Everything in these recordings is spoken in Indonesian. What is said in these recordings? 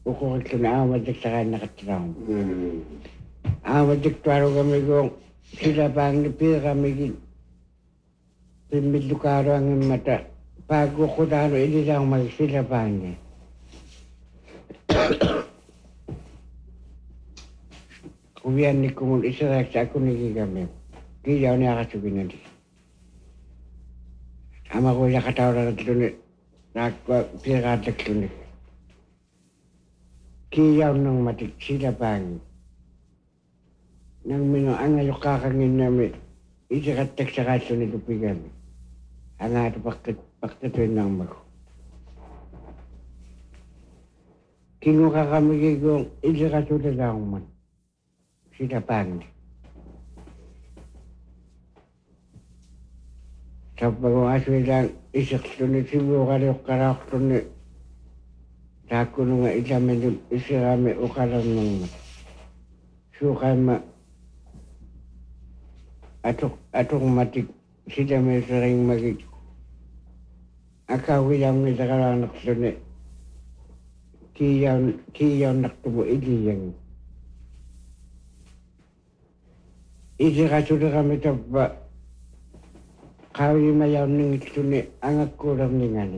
ukukit na amadik sa kanya nakatraum. Amadik tuwaro kami kong sila pang nipira kami pimidlukaro ang mata. Bago ko taro, hindi lang magsila pang niya. Kuwian ni kumul isarak sa ako nagigami. Kiyaw niya kasubin na di. Ama ko siya katawra na tulunit. Nakapiratak tulunit. Kiyaw ng matik sila pang. Nang ang ayok kakangin namin. Isakatak sa kaso ni Lupigami. Ang ato paktatuin ng mako. Kinuha kami kikong isakasulat akong man. Sila pang. Sa pag-uaswi lang, isaksunod sibo karyok karak tunit. Sa kuno nga isamin isirami ukaram ng man. Sukay ma atok matik sila may saring magig. Akawilang may sakaranak tunit. Kiyaw naktubo iliyang. Isakasulat kami tapos kawin mayaw ng itune ang akuram ni nganin.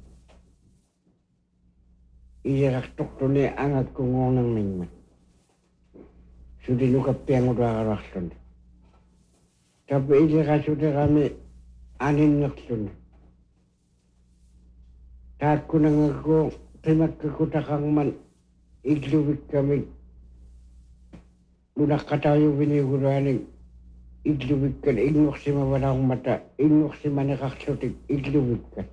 Iyaraktok tune ang akungong ng mingman. Sudi nuka piang udakaraston. Tapi iyakasuda kami anin naktune. Taat ko nang ako pinagkakutakang man iglubik kami. Munak katayo biniguraning iglubik ka, ingok si mawalang mata, ingok si manakaksutik, iglubik ka.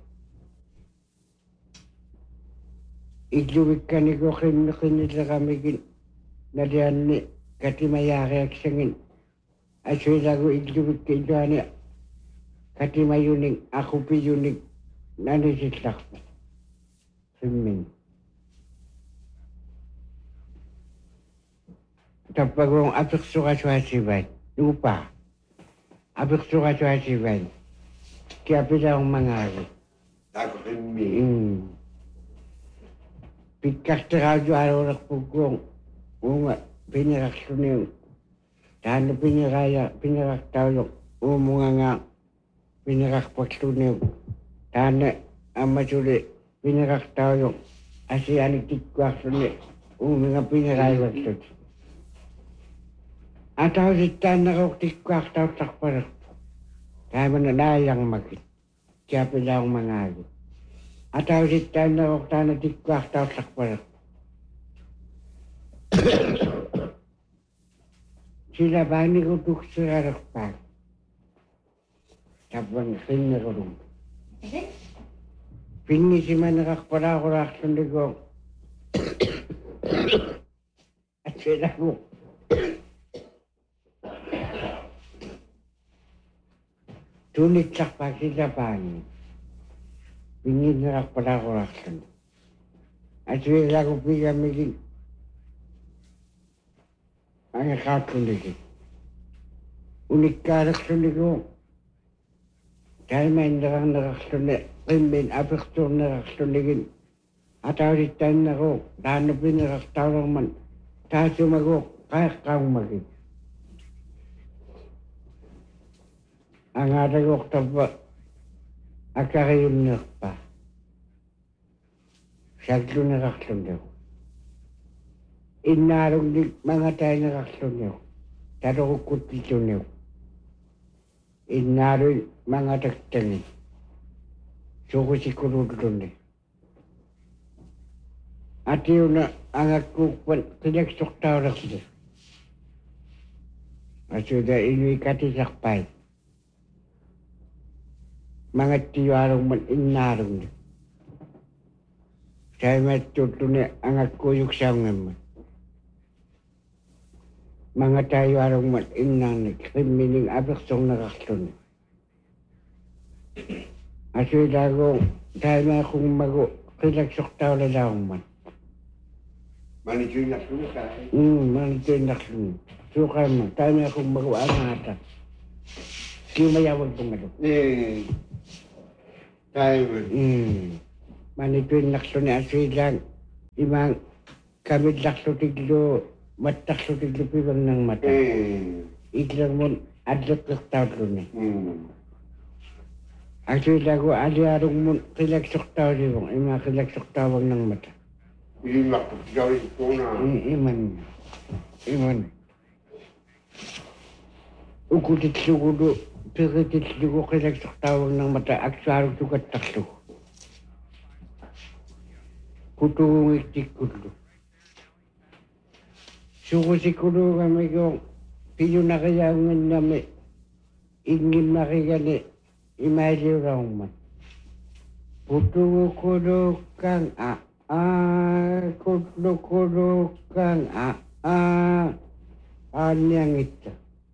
Iglubik ka ni Gokim na kinita kami na diyan ni katimayari at sangin. At siya ko iglubik ka ito ni katimayuning, ako piyuning, nanisitlak mo. Simin. Tapos kung apikso ka siya sibay, lupa. Abik suka siya si Ben. Kaya pila akong mangalit. Ako rin mi. Pikas na radyo araw na pugong. Unga, pinarakso niyo. Dahil pinarak tawag. Umunga nga, pinarakpakso niyo. Dahil ang masuli, pinarak tawag. Asi anikikwakso niyo. Umunga pinarayakso niyo. Atau sitan na kong tikwak tau takparak. Kaya mananayang magit. Kaya pila akong mangalit. Atau sitan na kong tana tikwak tau takparak. Sila ba ni ko tuksirarak pa. Tapang kanya ko rin. Pingi si man nakakparak sundi ko. At sila ko. Tunit sa pagsisapan, pingin na rakpadakorakan. At sila ko pigamigin ang akatuligin. Unik ka raksulig ko. Dahil may nakaksulig, kimbin apiktur na raksuligin. At awritan na ko, dahil pinaraktawang man, dahil sumago, kaya kang magin. Ang atagok tapa, akakayunak pa. Saglo na kakson daw. Inarong di mga tayo na kakson daw. Taro ko kutito daw. Inarong mga taktanin. Suko si kurudon daw. At yun na ang akukpan, kinagsok tao na sila. At yun na inuwi katisakpay. Mga tiwarong man inarong na. Saya matuto na ang akuyok sa ngayon. Mga tiwarong man inang na. Kimining abeksong nakakson. Asoy lagong tayo na akong mago. Kinagsok tao na daong man. Manitoy na suka. Manitoy na suka. Suka man. Tayo na akong mago ang ata. Kimayawag pong ano. Tayo man. Manitoy na suka na asoy lang. Imang kami laksutiglo, mataksutiglo pibang ng mata. Iglang mo, adlot tao ni. Actually, lago ali-arong mo, kilagsok tao di bang, ima kilagsok tawang ng mata. Imak, gawin ko na. Iman. Ukutit sugudo, pikitit sugo kilagsok tawang ng mata, aksarong sugat takso. Kutungong itik kulo. Sugo si kulo kami kong, piyo na kaya namin, ingin na kaya ni, imagine raw man. Kulo kang kulo kang anyang ito.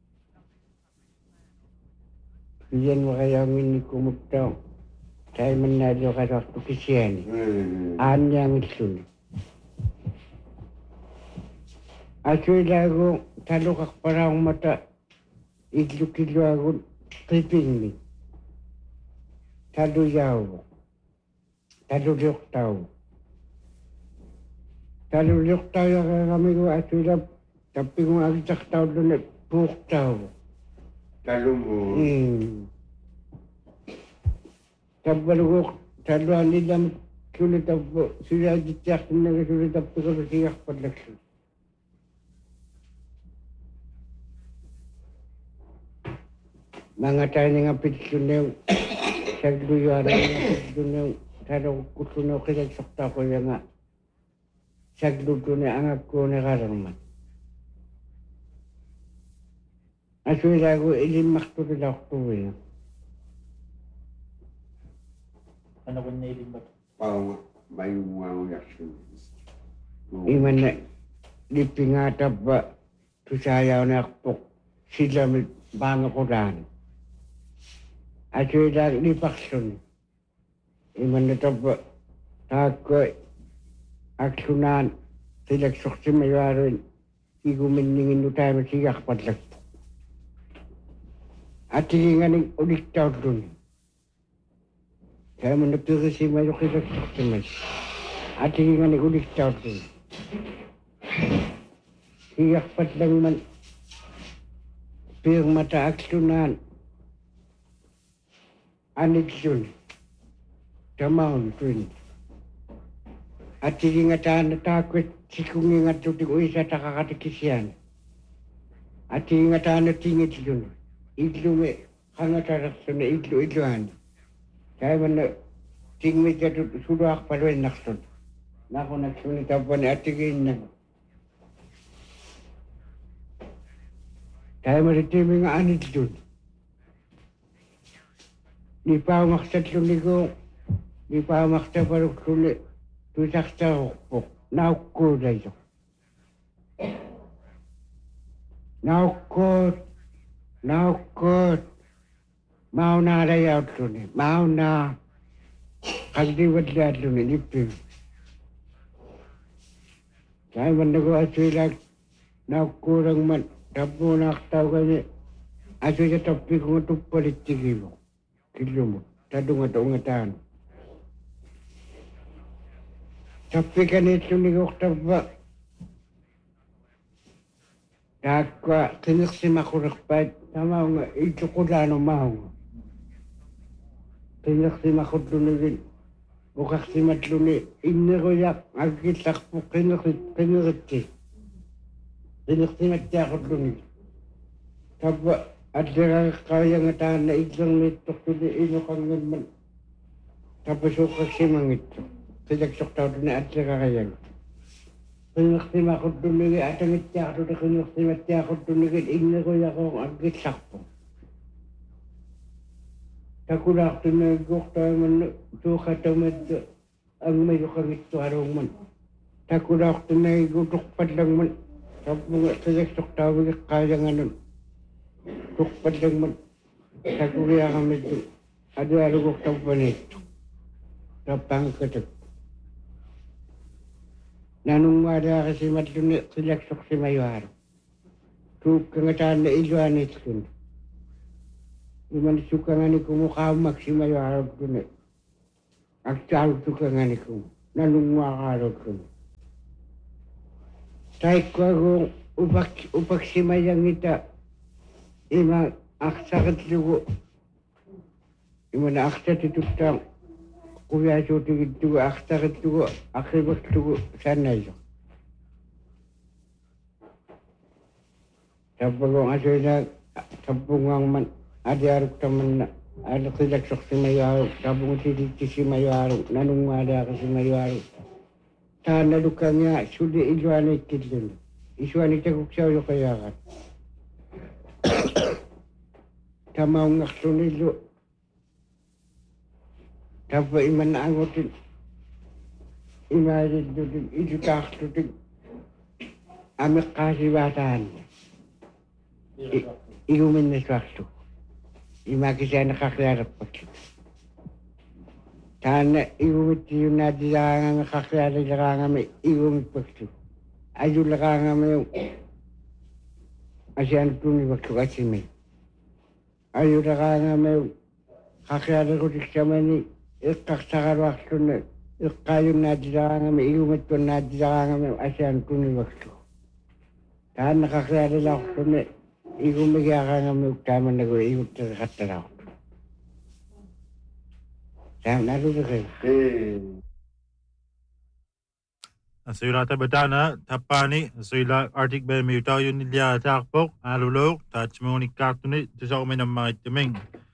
Yan mo kaya mini kumutaw. Tayo man na doon ka sa tukisyan. Anyang ito. Asoy lago, talo ka parang mata. Iglo-kilo ako, piping ni. Talo yaw. Talo liyok tao. Talo liyok tao yung kami ko asoy lang. Tapi kung agsak tao doon, puk tao. Talo mo. Talo nila sulit ako. Sulit ako na sulit ako ko siya padlakso. Mga tayo nga pitso na yung sagluyara nga pitso na yung talo kuto na kaya sakta ko yung nga sagluto na angak ko na karangman. Asoy lago ilimak to rin ako to eh. Ano kung nailimbat? Pao, may mga yaksyon. Iman na lipingata ba tusayaw na akpok sila banga ko daan. Asoy lago lipakson. Iman na ba tako aksunan silaksok si mayarin iguminingin no tayo masigak padlag. At sige nga ng ulit tao doon. Kaya mo napiro si Mayo kilagsok si Mayo. At sige nga ng ulit tao doon. Sigak padlang man pirang mata aksunan. Anit yun. Tamaon doon. At sige nga tahan na takot sikungi nga tutig o isa takakatikisyan. At sige nga tahan na tingit yun. Iglo me, hangatarak na iglo-iglohan. Kaya man na tingmit ka suruak palawin nakson. Nako nagsunit ako ni atigin na. Kaya man itimi nga anit yun. Di pa umaksat lumigo. Di pa umaksat parang sulit. Tusak sa hukpok. Naukko na yun. Naukko. Mau na rayaw ito ni. Mau na. Kagdiwad na ito ni. Lipin. Kaya man nagawa sila. Naukko lang man. Tapo na aktaw kanya. Aso sa tapi ko nga ito palitigi mo. Kilo mo. Tado nga ito nga tahan. Tapi kan itu ni dokter ba. Dakwa kinik si makurakpat sama nga itu ko lano mau. Kinik si makudunugin. Bukak si matluni inero yak agitak po kinik si matyakudunugin. Taba adira kaya nga tahan na iglang nito kuni ino kang naman. Tapos ukak si mangito. Kilagsok tao doon na at kakayan. Kinuksima ko dunugin at ang itya ko doon kinuksima ko dunugin igna ko yung akong agit sakpo. Takulak doon na gok tayo man tuka tamad ang may lukang ito arong man. Takulak doon na gutukpad lang man. Tapos mga kilagsok tao kaya nga nun. Tukpad lang man. Takulak kami doon. Ado-ado gok tao pa nito. Tapang katak. Nanong wala kasi matlunin kilagsok si Mayuaro. Kangataan na iluan ito kun. Iman suka nga ni kumukhamak si Mayuaro kun. Agtawag suka nga ni kum. Nanong wakaro kun. taikkuaguun upaksimayangita ima aqsaqitlugu imana aqtatituttaan kuviasuutigittugu aqsaqitlugu aqrivutlugu sannayu tappaguun asuina tappungaangman adiaruktamanna alqilaksoqsimayaaru tapungutitissimayaaru nanungaadaaqasimayaaru taanalukanga suli iluanikkillulu isuanitakuksauyuqayaaqa tamaungarlunillu tappa imanaangutin imailillutin ilutaarlutin ameqqaasivaataanna iguminnasuarlu imakisaanaqaqliarappakkit taanna igumittiyunnaatilaraangami qaqlialilaraangami igumitpaktu ajularaangami asianuttunivaktu asimi ajularaangami qaqlialirutikssamani iqqaqsaqaluarlunne iqqaayunnaatilaraangami igumittunnaatilaraangami asianuttunivaktu taanna qaqlialilarlunne igumigiaqaangami uktaamanagu igutteriqattalaqut Sila tabatana tapani sila artik be mutayo nilya takpok alulok tatchmoni kartuni tisaw minamaitiming